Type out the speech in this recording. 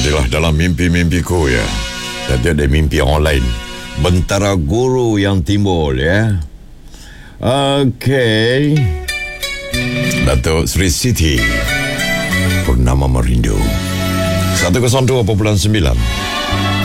Tadilah dalam mimpi-mimpiku ya. Tadi ada mimpi online. Bentara guru yang timbul ya. Okey. Datuk Sri Siti Purnama Merindu 102.9